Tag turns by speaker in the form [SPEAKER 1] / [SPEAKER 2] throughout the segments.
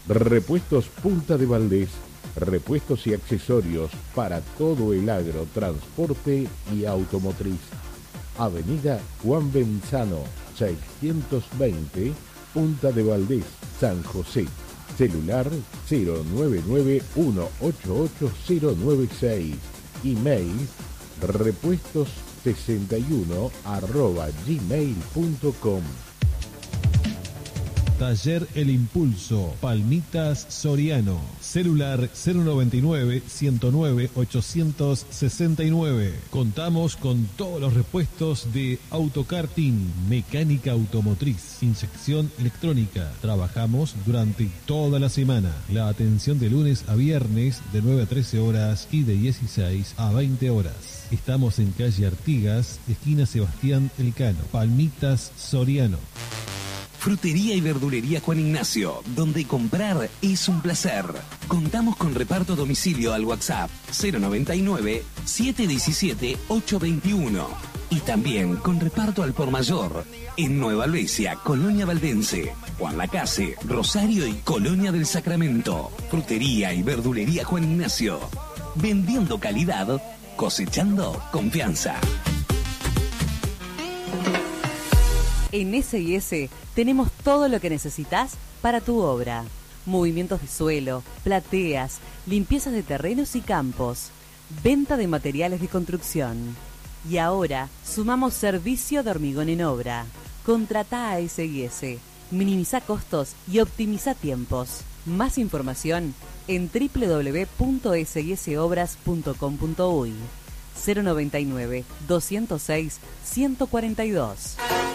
[SPEAKER 1] Repuestos Punta de Valdés, repuestos y accesorios para todo el agro, transporte y automotriz. Avenida Juan Benzano, 620, Punta de Valdés, San José. Celular 099-188-096. Email repuestos61@gmail.com.
[SPEAKER 2] Taller El Impulso, Palmitas Soriano. Celular 099-109-869. Contamos con todos los repuestos de autokarting, mecánica automotriz, inyección electrónica. Trabajamos durante toda la semana. La atención de lunes a viernes de 9 a 13 horas y de 16 a 20 horas. Estamos en calle Artigas, esquina Sebastián Elcano, Palmitas Soriano.
[SPEAKER 3] Frutería y verdulería Juan Ignacio, donde comprar es un placer. Contamos con reparto a domicilio al WhatsApp 099-717-821 y también con reparto al por mayor en Nueva Albesia, Colonia Valdense, Juan Lacase, Rosario y Colonia del Sacramento. Frutería y verdulería Juan Ignacio, vendiendo calidad, cosechando confianza.
[SPEAKER 4] En S&S tenemos todo lo que necesitas para tu obra. Movimientos de suelo, plateas, limpiezas de terrenos y campos, venta de materiales de construcción. Y ahora sumamos servicio de hormigón en obra. Contratá a S&S, minimiza costos y optimiza tiempos. Más información en www.syisobras.com.uy 099 206 142.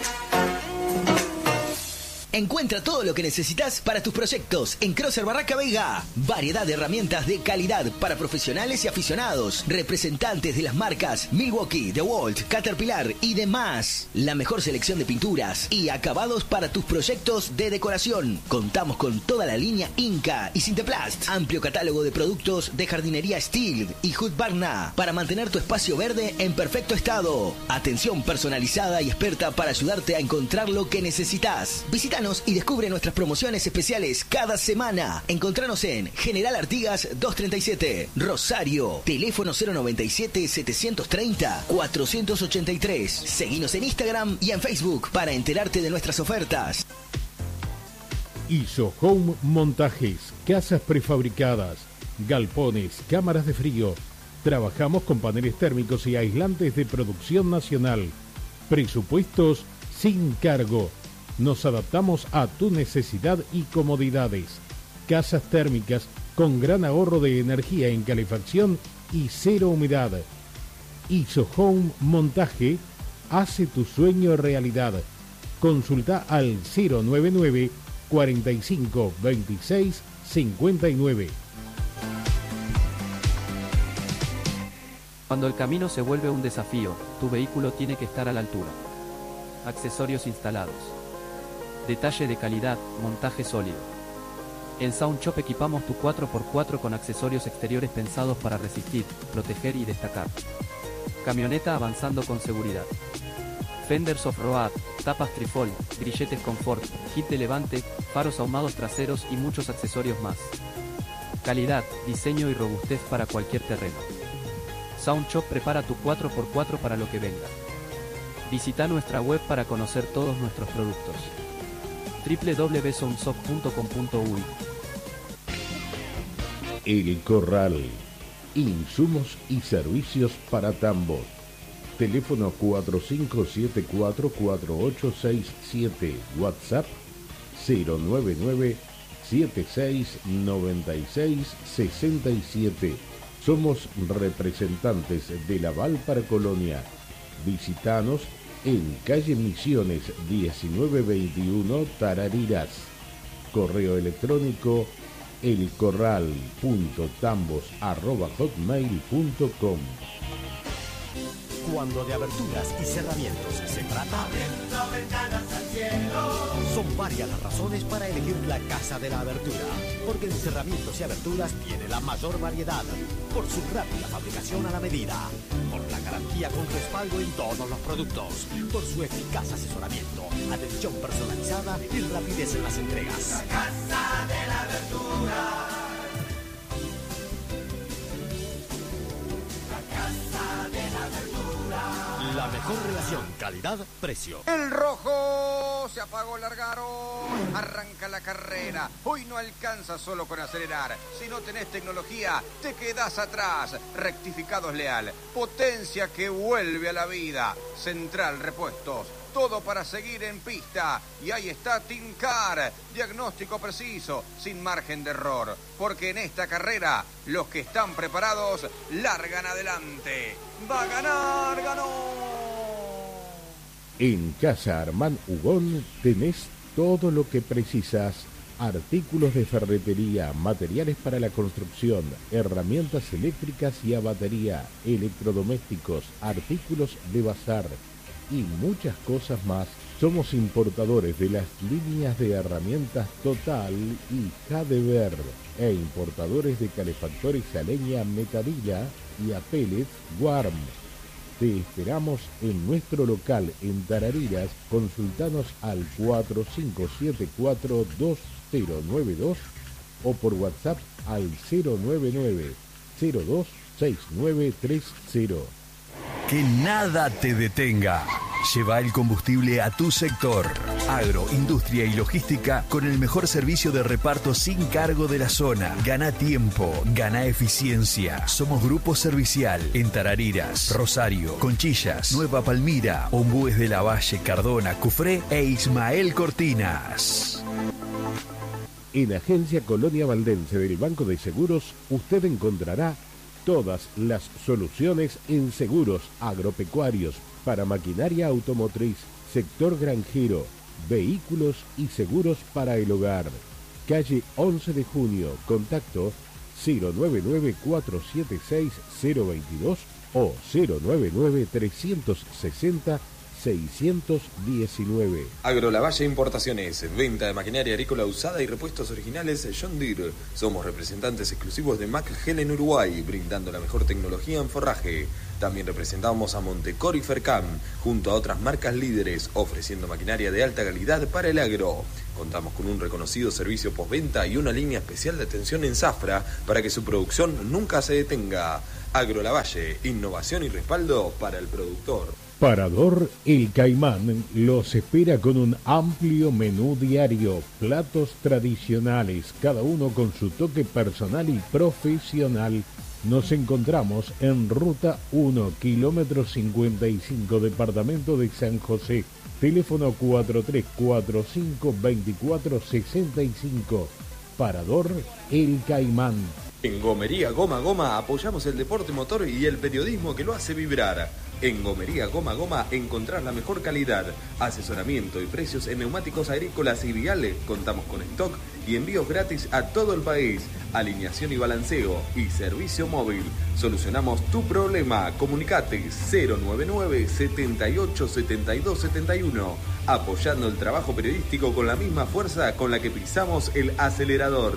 [SPEAKER 5] Encuentra todo lo que necesitas para tus proyectos en Crosser Barraca Vega. Variedad de herramientas de calidad para profesionales y aficionados. Representantes de las marcas Milwaukee, DeWalt, Caterpillar y demás. La mejor selección de pinturas y acabados para tus proyectos de decoración. Contamos con toda la línea Inca y Sinteplast. Amplio catálogo de productos de jardinería Steel y Husqvarna para mantener tu espacio verde en perfecto estado. Atención personalizada y experta para ayudarte a encontrar lo que necesitas. Visítanos y descubre nuestras promociones especiales cada semana. Encontranos en General Artigas 237, Rosario. Teléfono 097-730-483. Seguinos en Instagram y en Facebook para enterarte de nuestras ofertas.
[SPEAKER 1] ISO Home Montajes, casas prefabricadas, galpones, cámaras de frío. Trabajamos con paneles térmicos y aislantes de producción nacional. Presupuestos sin cargo. Nos adaptamos a tu necesidad y comodidades. Casas térmicas con gran ahorro de energía en calefacción y cero humedad. ISO Home Montaje hace tu sueño realidad. Consulta al 099 45 26 59.
[SPEAKER 6] Cuando el camino se vuelve un desafío, tu vehículo tiene que estar a la altura. Accesorios instalados. Detalle de calidad, montaje sólido. En Sound Shop equipamos tu 4x4 con accesorios exteriores pensados para resistir, proteger y destacar. Camioneta avanzando con seguridad. Fenders off-road, tapas trifol, grilletes confort, kit de levante, faros ahumados traseros y muchos accesorios más. Calidad, diseño y robustez para cualquier terreno. Sound Shop prepara tu 4x4 para lo que venga. Visita nuestra web para conocer todos nuestros productos. www.soundshop.com.uy.
[SPEAKER 1] El Corral. Insumos y servicios para tambos. Teléfono 4574-4867. WhatsApp 099-769667. Somos representantes de Laval para Colonia. Visítanos en calle Misiones 1921 Tarariras. Correo electrónico elcorral.tambos@hotmail.com.
[SPEAKER 7] Cuando de aberturas y cerramientos se trata, abriendo ventanas al cielo. Son varias las razones para elegir la Casa de la Abertura, porque en cerramientos y aberturas tiene la mayor variedad, por su rápida fabricación a la medida, por la garantía con respaldo en todos los productos, por su eficaz asesoramiento, atención personalizada y rapidez en las entregas. La Casa de la Abertura. mejor relación calidad-precio.
[SPEAKER 8] El rojo se apagó, largaron, arranca la carrera. Hoy no alcanza solo con acelerar. Si no tenés tecnología, te quedás atrás. Rectificados Leal, potencia que vuelve a la vida. Central Repuestos, todo para seguir en pista. Y ahí está Tincar, diagnóstico preciso, sin margen de error. Porque en esta carrera, los que están preparados, largan adelante. ¡Va a ganar, ganó!
[SPEAKER 1] En Casa Armán Ugón tenés todo lo que precisas. Artículos de ferretería, materiales para la construcción, herramientas eléctricas y a batería, electrodomésticos, artículos de bazar y muchas cosas más. Somos importadores de las líneas de herramientas Total y Jadever e importadores de calefactores a leña Metadila y a pellets Warm. Te esperamos en nuestro local en Tarariras. Consultanos al 4574-2092 o por WhatsApp al 099-026930.
[SPEAKER 9] Que nada te detenga. Lleva el combustible a tu sector. Agro, industria y logística con el mejor servicio de reparto sin cargo de la zona. Gana tiempo, gana eficiencia. Somos Grupo Servicial en Tarariras, Rosario, Conchillas, Nueva Palmira, Ombúes de la Valle, Cardona, Cufré e Ismael Cortinas.
[SPEAKER 1] En Agencia Colonia Valdense del Banco de Seguros, usted encontrará todas las soluciones en seguros agropecuarios, para maquinaria automotriz, sector granjero, vehículos y seguros para el hogar. Calle 11 de Junio, contacto 099-476-022 o 099-360-619.
[SPEAKER 10] Agrolavalle Importaciones, venta de maquinaria agrícola usada y repuestos originales John Deere. Somos representantes exclusivos de McGel en Uruguay, brindando la mejor tecnología en forraje. También representamos a Montecor y Fercam, junto a otras marcas líderes, ofreciendo maquinaria de alta calidad para el agro. Contamos con un reconocido servicio postventa y una línea especial de atención en zafra para que su producción nunca se detenga. Agrolavalle, innovación y respaldo para el productor.
[SPEAKER 1] Parador El Caimán los espera con un amplio menú diario, platos tradicionales, cada uno con su toque personal y profesional. Nos encontramos en Ruta 1, kilómetro 55, departamento de San José. Teléfono 4345-2465. Parador El Caimán.
[SPEAKER 10] En Gomería Goma Goma apoyamos el deporte motor y el periodismo que lo hace vibrar. En Gomería Goma Goma encontrás la mejor calidad, asesoramiento y precios en neumáticos agrícolas y viales. Contamos con stock y envíos gratis a todo el país, alineación y balanceo y servicio móvil. Solucionamos tu problema. Comunicate 099 78 72 71, apoyando el trabajo periodístico con la misma fuerza con la que pisamos el acelerador.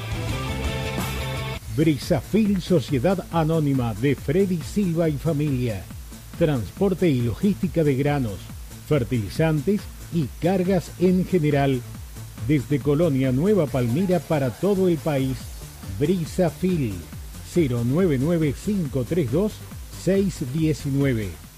[SPEAKER 1] Brisafil Sociedad Anónima de Freddy Silva y familia. Transporte y logística de granos, fertilizantes y cargas en general. Desde Colonia Nueva Palmira para todo el país. Brisafil 099-532-619.